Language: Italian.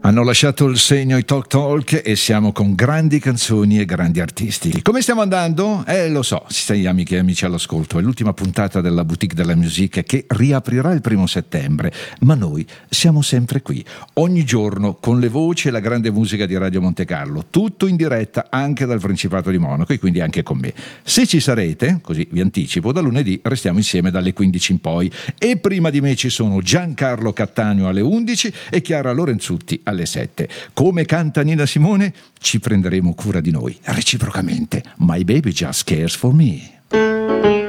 Hanno lasciato il segno i Talk Talk e siamo con grandi canzoni e grandi artisti. Come stiamo andando? Lo so, sei amiche e amici all'ascolto, è l'ultima puntata della Boutique de la Musique che riaprirà il 1° settembre, ma noi siamo sempre qui, ogni giorno con le voci e la grande musica di Radio Monte Carlo, tutto in diretta anche dal Principato di Monaco e quindi anche con me. Se ci sarete, così vi anticipo, da lunedì restiamo insieme dalle 15 in poi e prima di me ci sono Giancarlo Cattaneo alle 11 e Chiara Lorenzutti alle 7. Come canta Nina Simone, ci prenderemo cura di noi reciprocamente. My baby just cares for me.